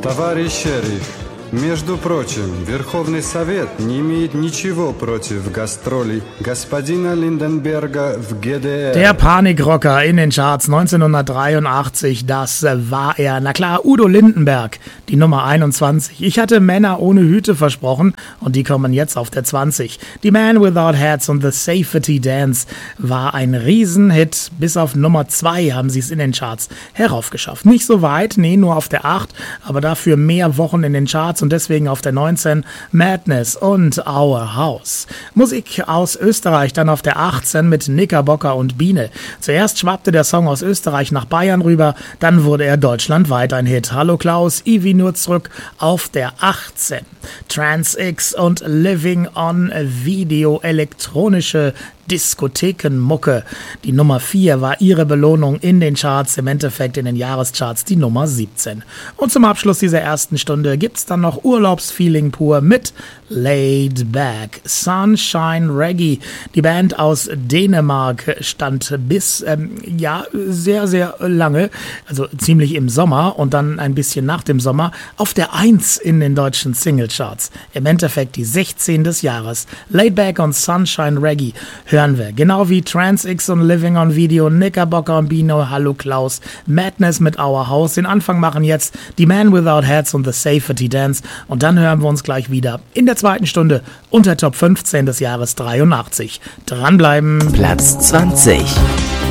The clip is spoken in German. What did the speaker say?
Товарищ шериф, между прочим, Верховный Совет не имеет ничего против гастролей господина Lindenberger в GDR. Der Panikrocker in den Charts 1983, das war er. Na klar, Udo Lindenberg, die Nummer 21. Ich hatte Männer ohne Hüte versprochen und die kommen jetzt auf der 20. Die Man Without Hats und The Safety Dance war ein Riesenhit. Bis auf Nummer 2 haben sie es in den Charts heraufgeschafft. Nicht so weit, nee, nur auf der 8, aber dafür mehr Wochen in den Charts und deswegen auf der 19 Madness und Our House. Musik aus Österreich dann auf der 18 mit Knickerbocker und Biene. Zuerst schwappte der Song aus Österreich nach Bayern rüber, dann wurde er deutschlandweit ein Hit. Hallo Klaus, Ivi nur zurück auf der 18. Trans X und Living on Video, elektronische Diskothekenmucke. Die Nummer 4 war ihre Belohnung in den Charts, im Endeffekt in den Jahrescharts die Nummer 17. Und zum Abschluss dieser ersten Stunde gibt's dann noch Urlaubsfeeling pur mit Laid Back, Sunshine Reggae. Die Band aus Dänemark stand bis, sehr, sehr lange, also ziemlich im Sommer und dann ein bisschen nach dem Sommer, auf der 1 in den deutschen Singlecharts. Im Endeffekt die 16 des Jahres. Laid Back und Sunshine Reggae hören wir. Genau wie Trans X und Living on Video, Knickerbocker und Bino, Hallo Klaus, Madness mit Our House. Den Anfang machen jetzt die Man Without Hats und The Safety Dance. Und dann hören wir uns gleich wieder in der zweiten Stunde unter Top 15 des Jahres 83. Dranbleiben. Platz 20.